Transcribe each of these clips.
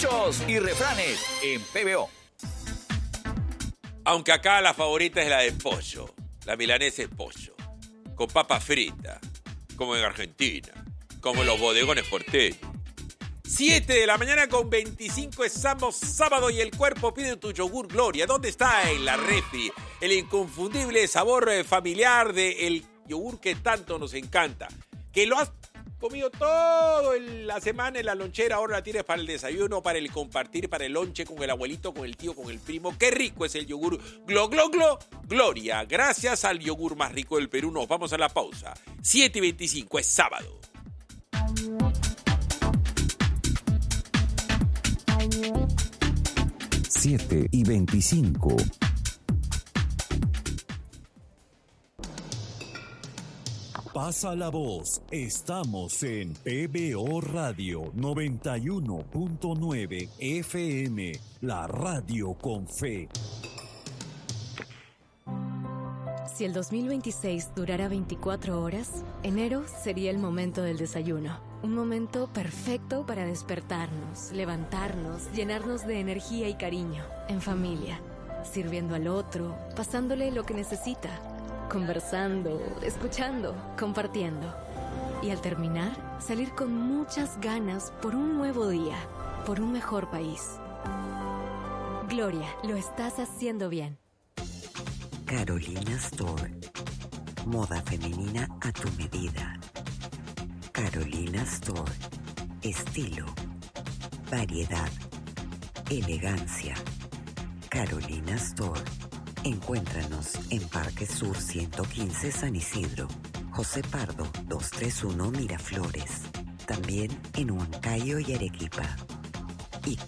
Dichos y refranes en PBO. Aunque acá la favorita es la de pollo. La milanesa es pollo. Con papa frita. Como en Argentina. Como en los bodegones porteños. 7 de la mañana con 25, estamos sábado y el cuerpo pide tu yogur Gloria. ¿Dónde está en la refri? El inconfundible sabor familiar del yogur que tanto nos encanta. Que lo has comido toda la semana en la lonchera, ahora la tienes para el desayuno, para el compartir, para el lonche con el abuelito, con el tío, con el primo. ¡Qué rico es el yogur Gloria! Gracias al yogur más rico del Perú. Nos vamos a la pausa. 7:25, es sábado. Siete y 25. Pasa la voz. Estamos en PBO Radio 91.9 FM, la radio con fe. Si el 2026 durara 24 horas, enero sería el momento del desayuno. Un momento perfecto para despertarnos, levantarnos, llenarnos de energía y cariño, en familia, sirviendo al otro, pasándole lo que necesita, conversando, escuchando, compartiendo. Y al terminar, salir con muchas ganas por un nuevo día, por un mejor país. Gloria, lo estás haciendo bien. Carolina Store. Moda femenina a tu medida. Carolina Store. Estilo, variedad, elegancia. Carolina Store. Encuéntranos en Parque Sur 115 San Isidro, José Pardo 231 Miraflores. También en Huancayo y Arequipa. Y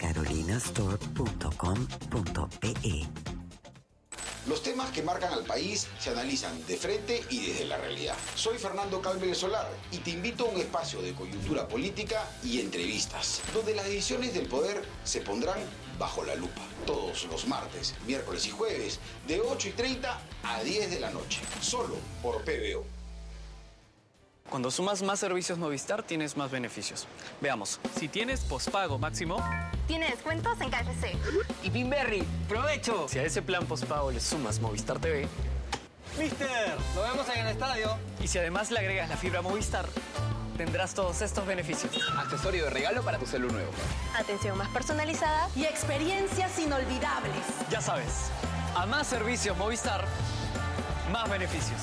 carolinastore.com.pe. Los temas que marcan al país se analizan de frente y desde la realidad. Soy Fernando Calvez Solar y te invito a un espacio de coyuntura política y entrevistas, donde las decisiones del poder se pondrán bajo la lupa. Todos los martes, miércoles y jueves, de 8:30 a 10 de la noche. Solo por PBO. Cuando sumas más servicios Movistar, tienes más beneficios. Veamos. Si tienes pospago máximo, tiene descuentos en KFC. Y Pinberry, ¡provecho! Si a ese plan pospago le sumas Movistar TV, ¡Mister! ¡Nos vemos en el estadio! Y si además le agregas la fibra Movistar, tendrás todos estos beneficios. Accesorio de regalo para tu celu nuevo. Atención más personalizada y experiencias inolvidables. Ya sabes, a más servicios Movistar, más beneficios.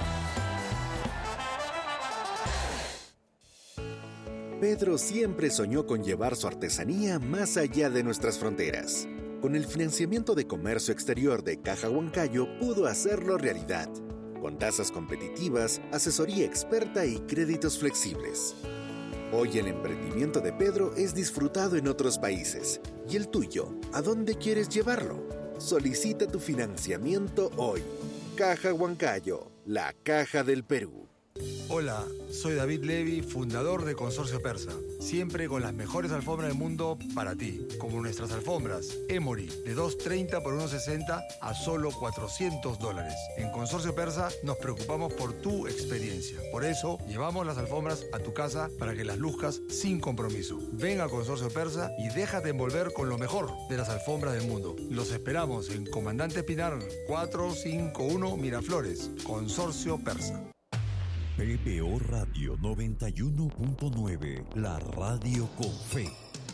Pedro siempre soñó con llevar su artesanía más allá de nuestras fronteras. Con el financiamiento de comercio exterior de Caja Huancayo pudo hacerlo realidad, con tasas competitivas, asesoría experta y créditos flexibles. Hoy el emprendimiento de Pedro es disfrutado en otros países. ¿Y el tuyo? ¿A dónde quieres llevarlo? Solicita tu financiamiento hoy. Caja Huancayo, la caja del Perú. Hola, soy David Levy, fundador de Consorcio Persa. Siempre con las mejores alfombras del mundo para ti, como nuestras alfombras Emory, de $230 por $160 a solo $400. En Consorcio Persa nos preocupamos por tu experiencia. Por eso, llevamos las alfombras a tu casa para que las luzcas sin compromiso. Ven a Consorcio Persa y déjate envolver con lo mejor de las alfombras del mundo. Los esperamos en Comandante Pinar 451 Miraflores, Consorcio Persa. PBO Radio 91.9, la radio con fe.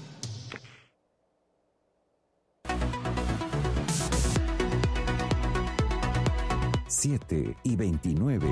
Siete y 29.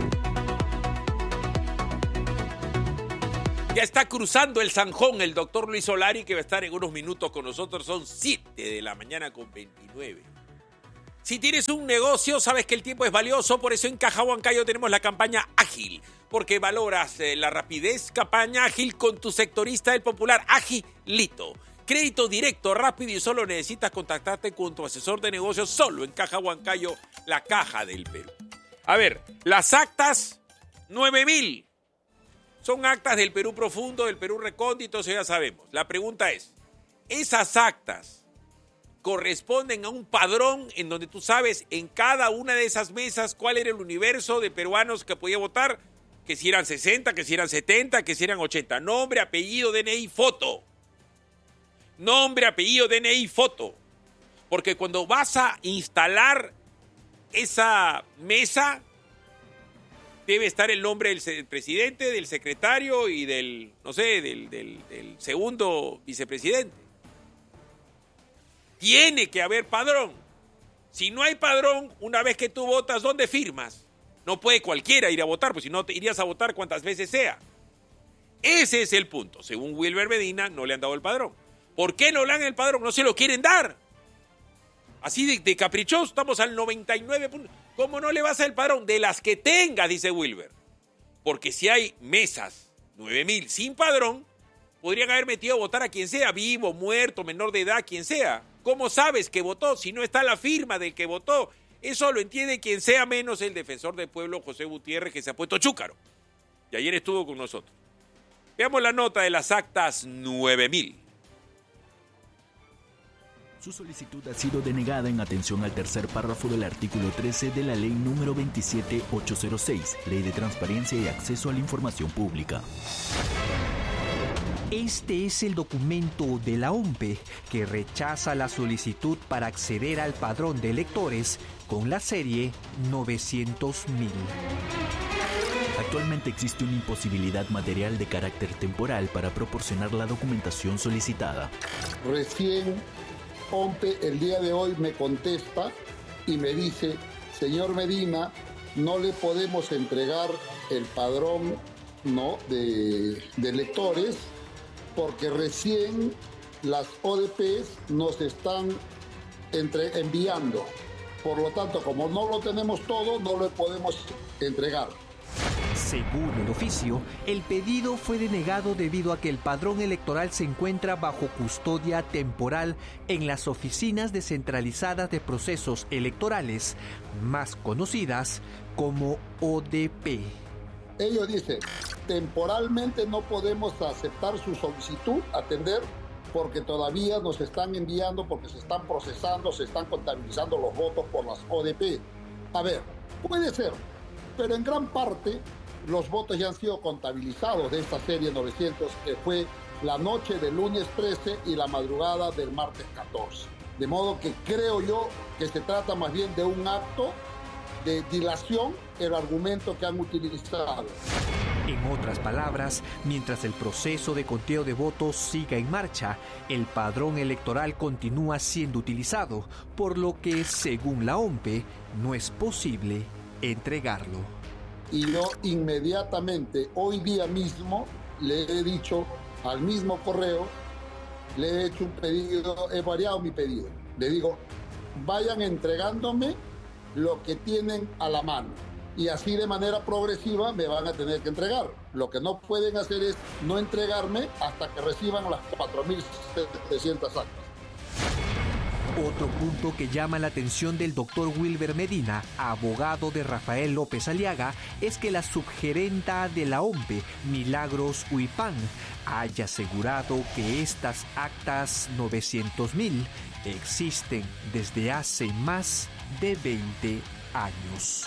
Ya está cruzando el Zanjón el doctor Luis Solari, que va a estar en unos minutos con nosotros. Son 7 de la mañana con 29. Si tienes un negocio, sabes que el tiempo es valioso, por eso en Caja Huancayo tenemos la campaña Ágil, porque valoras la rapidez. Campaña Ágil con tu sectorista del Popular, Agilito. Crédito directo, rápido y solo necesitas contactarte con tu asesor de negocios solo en Caja Huancayo, la caja del Perú. A ver, las actas, 9,000. Son actas del Perú profundo, del Perú recóndito, eso ya sabemos. La pregunta es, ¿esas actas corresponden a un padrón en donde tú sabes en cada una de esas mesas cuál era el universo de peruanos que podía votar? Que si eran 60, que si eran 70, que si eran 80. Nombre, apellido, DNI, foto. Nombre, apellido, DNI, foto. Porque cuando vas a instalar esa mesa, debe estar el nombre del presidente, del secretario y del, no sé, del segundo vicepresidente. Tiene que haber padrón. Si no hay padrón, una vez que tú votas, ¿dónde firmas? No puede cualquiera ir a votar, pues si no te irías a votar cuantas veces sea. Ese es el punto. Según Wilber Medina, no le han dado el padrón. ¿Por qué no le dan el padrón? No se lo quieren dar. Así de caprichoso, estamos al 99 puntos. ¿Cómo no le vas a dar el padrón? De las que tengas, dice Wilber. Porque si hay mesas, 9,000 sin padrón, podrían haber metido a votar a quien sea, vivo, muerto, menor de edad, quien sea. ¿Cómo sabes que votó si no está la firma del que votó? Eso lo entiende quien sea, menos el defensor del pueblo, José Gutiérrez, que se ha puesto chúcaro. Y ayer estuvo con nosotros. Veamos la nota de las actas 9,000. Su solicitud ha sido denegada en atención al tercer párrafo del artículo 13 de la Ley número 27806, Ley de Transparencia y Acceso a la Información Pública. Este es el documento de la OMPE que rechaza la solicitud para acceder al padrón de electores con la serie 900.000. Actualmente existe una imposibilidad material de carácter temporal para proporcionar la documentación solicitada. Recién OMPE el día de hoy me contesta y me dice: señor Medina, no le podemos entregar el padrón de electores porque recién las ODPs nos están enviando. Por lo tanto, como no lo tenemos todo, no lo podemos entregar. Según el oficio, el pedido fue denegado debido a que el padrón electoral se encuentra bajo custodia temporal en las oficinas descentralizadas de procesos electorales, más conocidas como ODP. Ellos dicen, temporalmente no podemos aceptar su solicitud, atender, porque todavía nos están enviando, porque se están procesando, se están contabilizando los votos por las ODP. A ver, puede ser, pero en gran parte los votos ya han sido contabilizados de esta serie 900, que fue la noche del lunes 13 y la madrugada del martes 14. De modo que creo yo que se trata más bien de un acto de dilación, el argumento que han utilizado. En otras palabras, mientras el proceso de conteo de votos siga en marcha, el padrón electoral continúa siendo utilizado, por lo que, según la OMPE, no es posible entregarlo. Y yo inmediatamente, hoy día mismo, le he dicho al mismo correo, le he hecho un pedido, he variado mi pedido. Le digo, vayan entregándome lo que tienen a la mano. Y así de manera progresiva me van a tener que entregar. Lo que no pueden hacer es no entregarme hasta que reciban las 4.700 actas. Otro punto que llama la atención del doctor Wilber Medina, abogado de Rafael López Aliaga, es que la subgerenta de la OMPE, Milagros Huipán, haya asegurado que estas actas 900.000 existen desde hace más de 20 años.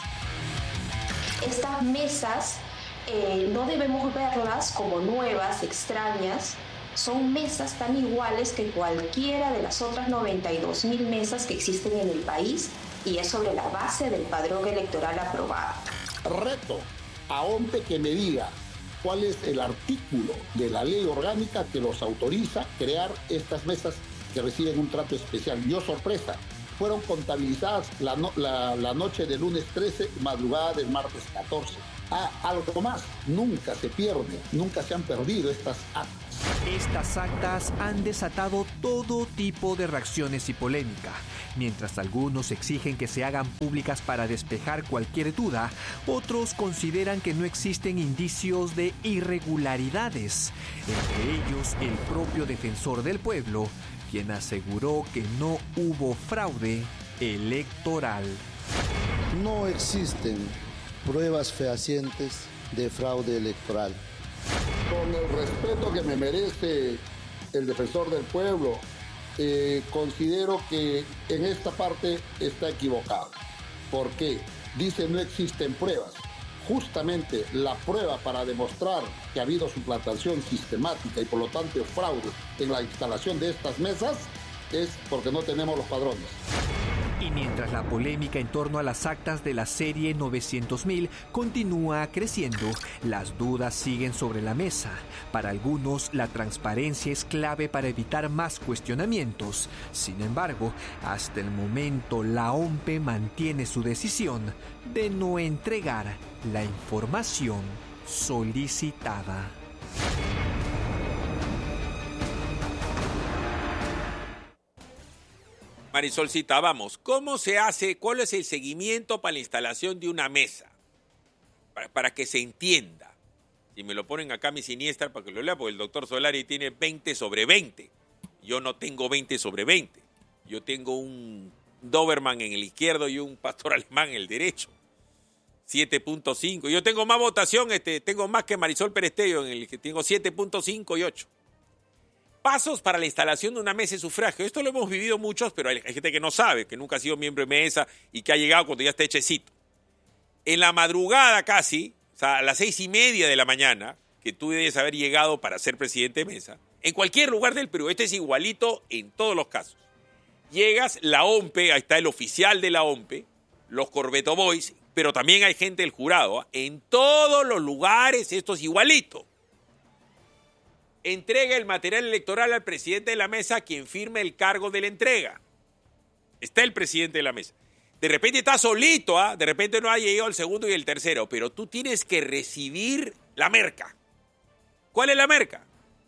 Estas mesas no debemos verlas como nuevas, extrañas. Son mesas tan iguales que cualquiera de las otras 92.000 mesas que existen en el país, y es sobre la base del padrón electoral aprobado. Reto a OMPE que me diga cuál es el artículo de la ley orgánica que los autoriza a crear estas mesas que reciben un trato especial. Yo, sorpresa, fueron contabilizadas la noche del lunes 13 y madrugada del martes 14. Algo más, nunca se pierde, nunca se han perdido estas actas. Estas actas han desatado todo tipo de reacciones y polémica. Mientras algunos exigen que se hagan públicas para despejar cualquier duda, otros consideran que no existen indicios de irregularidades. Entre ellos, el propio defensor del pueblo, quien aseguró que no hubo fraude electoral. No existen pruebas fehacientes de fraude electoral. Con el respeto que me merece el defensor del pueblo, considero que en esta parte está equivocado. ¿Por qué? Dice no existen pruebas. justamente la prueba para demostrar que ha habido suplantación sistemática y por lo tanto fraude en la instalación de estas mesas es porque no tenemos los padrones. Y mientras la polémica en torno a las actas de la serie 900.000 continúa creciendo, las dudas siguen sobre la mesa. Para algunos, la transparencia es clave para evitar más cuestionamientos. Sin embargo, hasta el momento, la OMPE mantiene su decisión de no entregar la información solicitada. Marisol, citábamos, ¿cómo se hace, cuál es el seguimiento para la instalación de una mesa? Para que se entienda. Si me lo ponen acá a mi siniestra para que lo lea, porque el doctor Solari tiene 20 sobre 20. Yo no tengo 20 sobre 20. Yo tengo un Doberman en el izquierdo y un pastor alemán en el derecho. 7.5. Yo tengo más votación, tengo más que Marisol Perestello, en el que tengo 7.5 y 8. Pasos para la instalación de una mesa de sufragio. Esto lo hemos vivido muchos, pero hay gente que no sabe, que nunca ha sido miembro de mesa y que ha llegado cuando ya está hechecito. En la madrugada casi, o sea, a las 6:30 de la mañana, que tú debes haber llegado para ser presidente de mesa, en cualquier lugar del Perú, este es igualito en todos los casos. Llegas, la OMPE, ahí está el oficial de la OMPE, los Corbeto Boys, pero también hay gente del jurado. ¿Eh? En todos los lugares esto es igualito. Entrega el material electoral al presidente de la mesa, quien firme el cargo de la entrega. Está el presidente de la mesa. De repente está solito, ¿ah? De repente no ha llegado el segundo y el tercero, pero tú tienes que recibir la merca. ¿Cuál es la merca?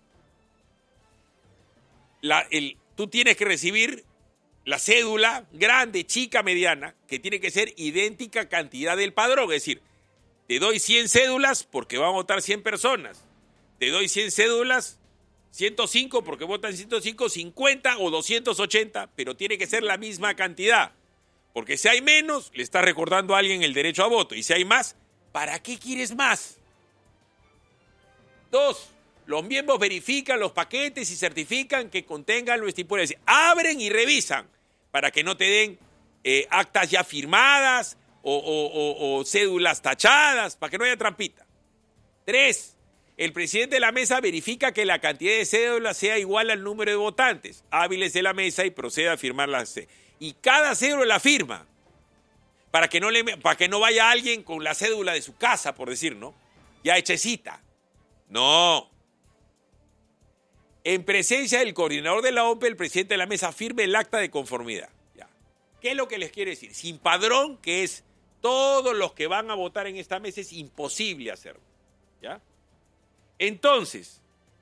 Tú tienes que recibir la cédula grande, chica, mediana, que tiene que ser idéntica cantidad del padrón. Es decir, te doy 100 cédulas porque van a votar 100 personas. Te doy 100 cédulas, 105 porque votan 105, 50 o 280, pero tiene que ser la misma cantidad. Porque si hay menos, le estás recordando a alguien el derecho a voto. Y si hay más, ¿para qué quieres más? 2. Los miembros verifican los paquetes y certifican que contengan lo estipulado. Es decir, abren y revisan para que no te den actas ya firmadas o cédulas tachadas, para que no haya trampita. 3. El presidente de la mesa verifica que la cantidad de cédulas sea igual al número de votantes hábiles de la mesa y procede a firmar las cédulas. Y cada cédula la firma para que no vaya alguien con la cédula de su casa, por decir, ¿no? Ya hechecita. No. En presencia del coordinador de la OMPE, el presidente de la mesa firme el acta de conformidad. ¿Ya? ¿Qué es lo que les quiero decir? Sin padrón, que es todos los que van a votar en esta mesa, es imposible hacerlo. ¿Ya? Entonces,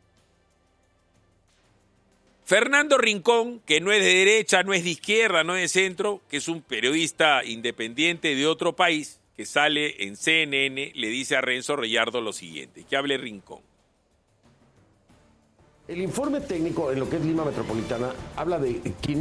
Fernando Rincón, que no es de derecha, no es de izquierda, no es de centro, que es un periodista independiente de otro país, que sale en CNN, le dice a Renzo Reyardo lo siguiente, que hable Rincón. El informe técnico en lo que es Lima Metropolitana habla de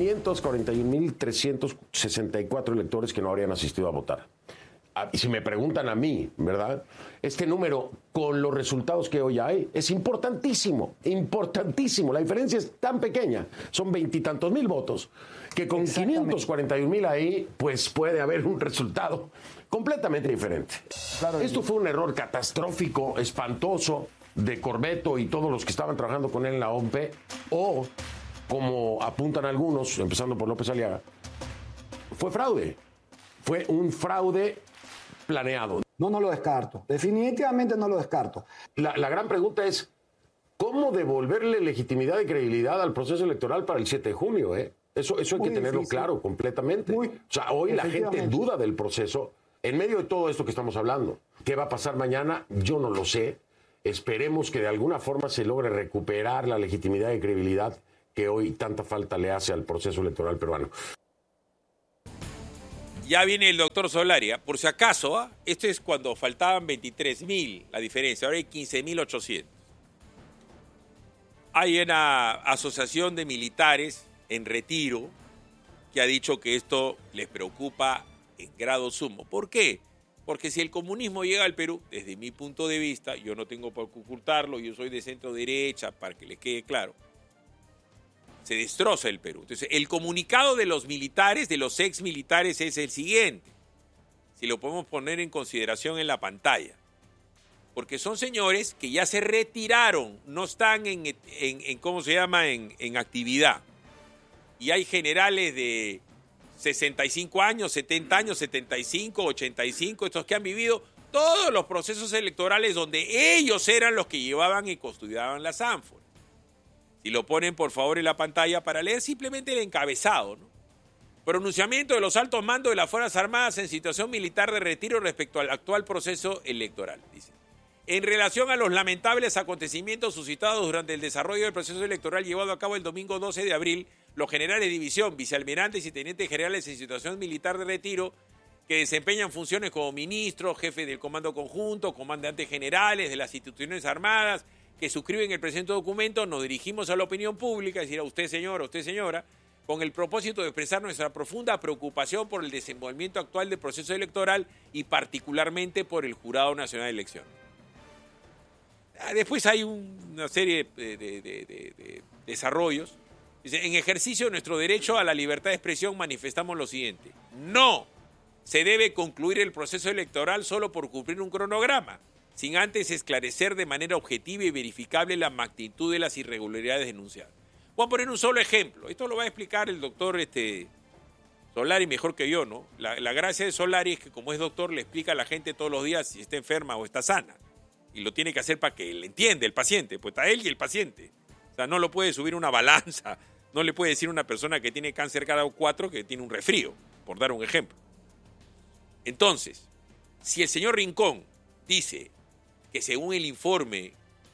541.364 electores que no habrían asistido a votar. Y si me preguntan a mí, ¿verdad? Este número, con los resultados que hoy hay, es importantísimo, importantísimo. La diferencia es tan pequeña, son 20 y tantos mil votos, que con 541.000 ahí, pues puede haber un resultado completamente diferente. Claro, esto fue un error catastrófico, espantoso, de Corbeto y todos los que estaban trabajando con él en la OMPE, o, como apuntan algunos, empezando por López Aliaga, fue fraude. Fue un fraude planeado. No lo descarto. Definitivamente no lo descarto. La gran pregunta es, ¿cómo devolverle legitimidad y credibilidad al proceso electoral para el 7 de junio? Eso hay que tenerlo claro completamente. O sea, hoy la gente duda del proceso en medio de todo esto que estamos hablando. ¿Qué va a pasar mañana? Yo no lo sé. Esperemos que de alguna forma se logre recuperar la legitimidad y credibilidad que hoy tanta falta le hace al proceso electoral peruano. Ya viene el doctor Solari, por si acaso, esto es cuando faltaban 23.000, la diferencia, ahora hay 15.800. Hay una asociación de militares en retiro que ha dicho que esto les preocupa en grado sumo. ¿Por qué? Porque si el comunismo llega al Perú, desde mi punto de vista, yo no tengo por qué ocultarlo, yo soy de centro derecha, para que les quede claro, se destroza el Perú. Entonces, el comunicado de los militares, de los ex militares, es el siguiente. si lo podemos poner en consideración en la pantalla. Porque son señores que ya se retiraron, no están en ¿cómo se llama?, en actividad. Y hay generales de 65 años, 70 años, 75, 85, estos que han vivido todos los procesos electorales donde ellos eran los que llevaban y custodiaban las ánforas. Si lo ponen, por favor, en la pantalla para leer simplemente el encabezado, ¿no? Pronunciamiento de los altos mandos de las Fuerzas Armadas en situación militar de retiro respecto al actual proceso electoral, dice. En relación a los lamentables acontecimientos suscitados durante el desarrollo del proceso electoral llevado a cabo el domingo 12 de abril, los generales de división, vicealmirantes y tenientes generales en situación militar de retiro que desempeñan funciones como ministros, jefes del Comando Conjunto, comandantes generales de las instituciones armadas que suscriben el presente documento, nos dirigimos a la opinión pública, es decir, a usted señor, a usted señora, con el propósito de expresar nuestra profunda preocupación por el desenvolvimiento actual del proceso electoral y particularmente por el Jurado Nacional de Elecciones. Después hay una serie de desarrollos. Dice, en ejercicio de nuestro derecho a la libertad de expresión manifestamos lo siguiente. No se debe concluir el proceso electoral solo por cumplir un cronograma, sin antes esclarecer de manera objetiva y verificable la magnitud de las irregularidades denunciadas. Voy a poner un solo ejemplo. Esto lo va a explicar el doctor Solari mejor que yo, ¿no? La gracia de Solari es que como es doctor le explica a la gente todos los días si está enferma o está sana. Y lo tiene que hacer para que le entienda el paciente, pues está él y el paciente. O sea, no lo puede subir una balanza, no le puede decir a una persona que tiene cáncer grado 4 que tiene un resfrío, por dar un ejemplo. Entonces, si el señor Rincón dice que según el informe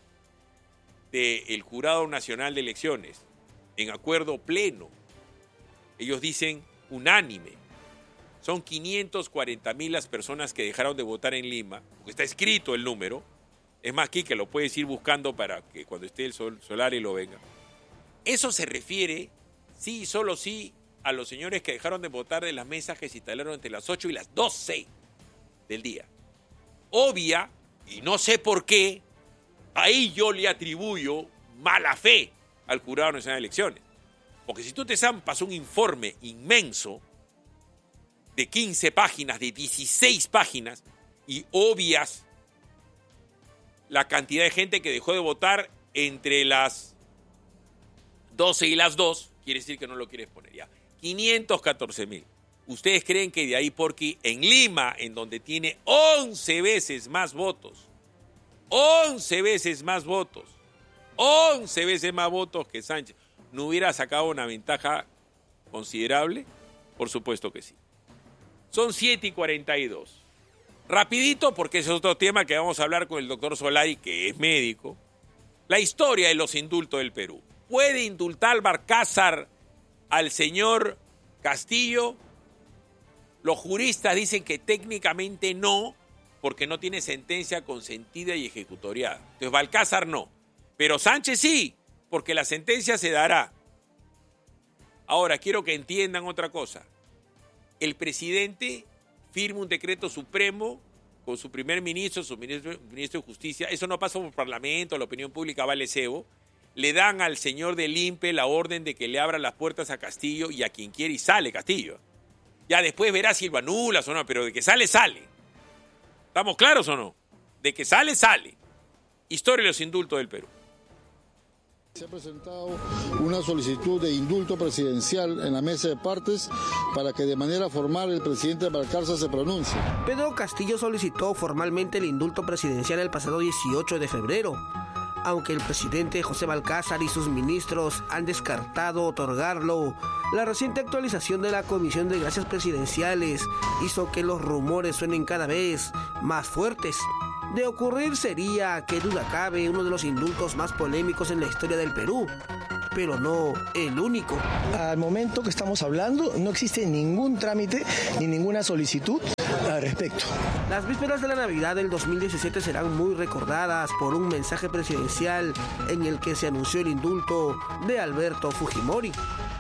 del Jurado Nacional de Elecciones, en acuerdo pleno, ellos dicen unánime, son 540,000 las personas que dejaron de votar en Lima, porque está escrito el número. Es más, aquí que lo puedes ir buscando para que cuando esté el Solari lo venga. Eso se refiere, sí y solo sí, a los señores que dejaron de votar de las mesas que se instalaron entre las 8 y las 12 del día. Obvia, y no sé por qué, ahí yo le atribuyo mala fe al Jurado Nacional de Elecciones. Porque si tú te zampas un informe inmenso de 15 páginas, de 16 páginas, y obvias la cantidad de gente que dejó de votar entre las 12 y las 2, quiere decir que no lo quieres poner ya. 514,000. ¿Ustedes creen que de ahí porque en Lima, en donde tiene 11 veces más votos, 11 veces más votos que Sánchez, no hubiera sacado una ventaja considerable? Por supuesto que sí. Son 7:42. Rapidito, porque ese es otro tema que vamos a hablar con el doctor Solari, que es médico. La historia de los indultos del Perú. ¿Puede indultar Balcázar al señor Castillo? Los juristas dicen que técnicamente no, porque no tiene sentencia consentida y ejecutoriada. Entonces Balcázar no. Pero Sánchez sí, porque la sentencia se dará. Ahora, quiero que entiendan otra cosa. El presidente firma un decreto supremo con su primer ministro, su ministro de Justicia. Eso no pasa por Parlamento, la opinión pública vale cebo. Le dan al señor del INPE la orden de que le abra las puertas a Castillo y a quien quiere, y sale Castillo. Ya después verá si lo anulas o no, pero de que sale, sale. ¿Estamos claros o no? De que sale, sale. Historia de los indultos del Perú. Se ha presentado una solicitud de indulto presidencial en la mesa de partes para que de manera formal el presidente Balcázar se pronuncie. Pedro Castillo solicitó formalmente el indulto presidencial el pasado 18 de febrero. Aunque el presidente José Balcázar y sus ministros han descartado otorgarlo, la reciente actualización de la Comisión de Gracias Presidenciales hizo que los rumores suenen cada vez más fuertes. De ocurrir sería, que duda cabe, uno de los indultos más polémicos en la historia del Perú, pero no el único. Al momento que estamos hablando, no existe ningún trámite ni ninguna solicitud al respecto. Las vísperas de la Navidad del 2017 serán muy recordadas por un mensaje presidencial en el que se anunció el indulto de Alberto Fujimori.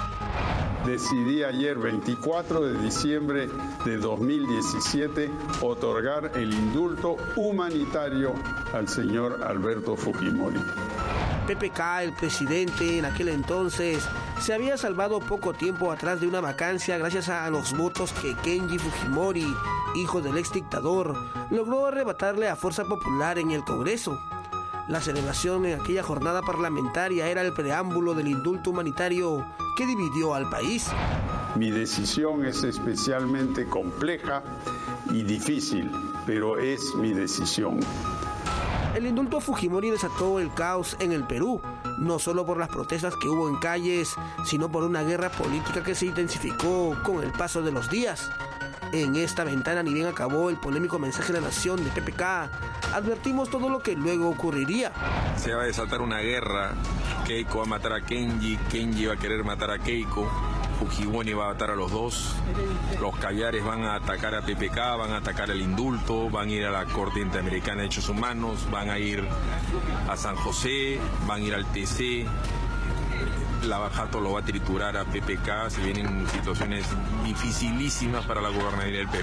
Decidí ayer, 24 de diciembre de 2017, otorgar el indulto humanitario al señor Alberto Fujimori. PPK, el presidente en aquel entonces, se había salvado poco tiempo atrás de una vacancia gracias a los votos que Kenji Fujimori, hijo del ex dictador, logró arrebatarle a Fuerza Popular en el Congreso. La celebración en aquella jornada parlamentaria era el preámbulo del indulto humanitario que dividió al país. Mi decisión es especialmente compleja y difícil, pero es mi decisión. El indulto a Fujimori desató el caos en el Perú, no solo por las protestas que hubo en calles, sino por una guerra política que se intensificó con el paso de los días. En esta ventana, ni bien acabó el polémico mensaje de la nación de PPK, advertimos todo lo que luego ocurriría. Se va a desatar una guerra, Keiko va a matar a Kenji, Kenji va a querer matar a Keiko, Fujimori va a matar a los dos, los caviares van a atacar a PPK, van a atacar al indulto, van a ir a la Corte Interamericana de Derechos Humanos, van a ir a San José, van a ir al TC. Lava Jato lo va a triturar a PPK, se vienen situaciones dificilísimas para la gobernabilidad del Perú.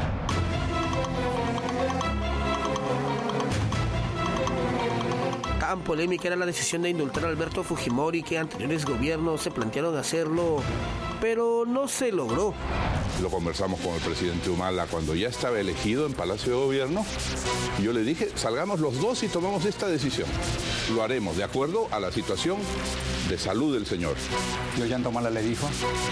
Tan polémica era la decisión de indultar a Alberto Fujimori que anteriores gobiernos se plantearon hacerlo, pero no se logró. Lo conversamos con el presidente Humala cuando ya estaba elegido en Palacio de Gobierno. Yo le dije, salgamos los dos y tomamos esta decisión. Lo haremos de acuerdo a la situación de salud del señor. ¿Y Ollanta Humala le dijo?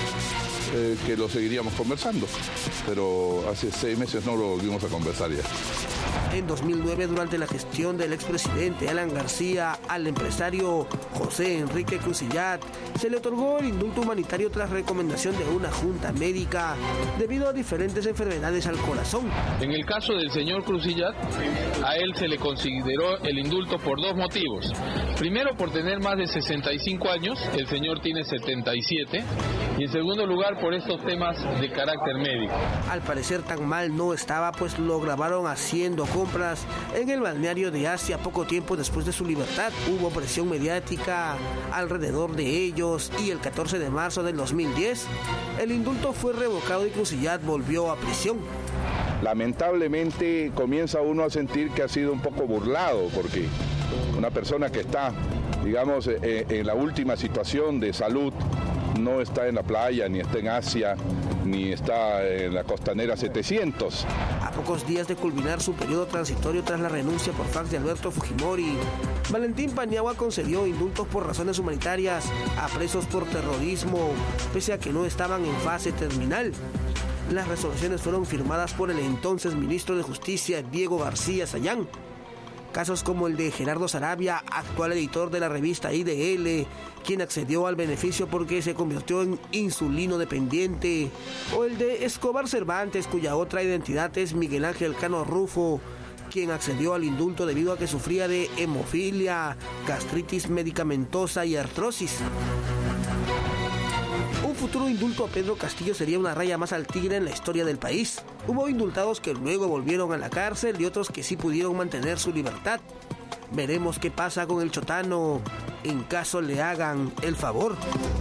Que lo seguiríamos conversando, pero hace 6 meses no lo volvimos a conversar ya. En 2009, durante la gestión del expresidente Alan García, al empresario José Enrique Cruzillat se le otorgó el indulto humanitario tras recomendación de una junta médica debido a diferentes enfermedades al corazón. En el caso del señor Cruzillat, a él se le consideró el indulto por 2 motivos. Primero, por tener más de 65 años, el señor tiene 77, y en segundo lugar, por estos temas de carácter médico. Al parecer tan mal no estaba, pues lo grabaron haciendo compras en el balneario de Asia poco tiempo después de su libertad. Hubo presión mediática alrededor de ellos y el 14 de marzo del 2010 el indulto fue revocado y Cruzillat volvió a prisión. Lamentablemente comienza uno a sentir que ha sido un poco burlado, porque una persona que está, digamos, en la última situación de salud, no está en la playa, ni está en Asia, ni está en la costanera 700. A pocos días de culminar su periodo transitorio tras la renuncia por fax de Alberto Fujimori, Valentín Paniagua concedió indultos por razones humanitarias a presos por terrorismo, pese a que no estaban en fase terminal. Las resoluciones fueron firmadas por el entonces ministro de Justicia, Diego García Sayán. Casos como el de Gerardo Sarabia, actual editor de la revista IDL, quien accedió al beneficio porque se convirtió en insulino dependiente, o el de Escobar Cervantes, cuya otra identidad es Miguel Ángel Cano Rufo, quien accedió al indulto debido a que sufría de hemofilia, gastritis medicamentosa y artrosis. Un futuro indulto a Pedro Castillo sería una raya más al tigre en la historia del país. Hubo indultados que luego volvieron a la cárcel y otros que sí pudieron mantener su libertad. Veremos qué pasa con el chotano en caso le hagan el favor.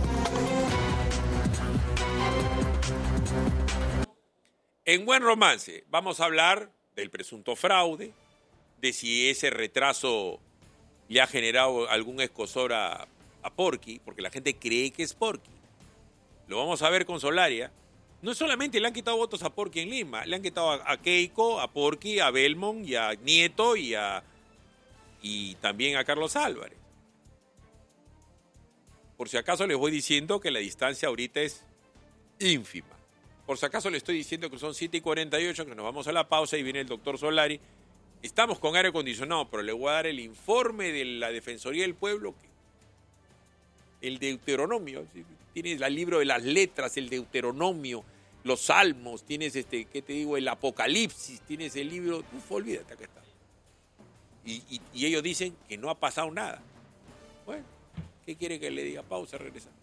En Buen Romance vamos a hablar del presunto fraude, de si ese retraso le ha generado algún escozor a Porky, porque la gente cree que es Porky. Lo vamos a ver con Solaria. No solamente le han quitado votos a Porky en Lima, le han quitado a Keiko, a Porky, a Belmont y a Nieto y también a Carlos Álvarez. Por si acaso les voy diciendo que la distancia ahorita es ínfima. Por si acaso les estoy diciendo que son 7:48, que nos vamos a la pausa y viene el doctor Solari. Estamos con aire acondicionado, pero le voy a dar el informe de la Defensoría del Pueblo, el Deuteronomio. Tienes el libro de las letras, el Deuteronomio, los Salmos, tienes ¿qué te digo? El Apocalipsis, tienes el libro. Olvídate, acá está. Y ellos dicen que no ha pasado nada. Bueno, ¿qué quiere que le diga? Pausa, regresamos.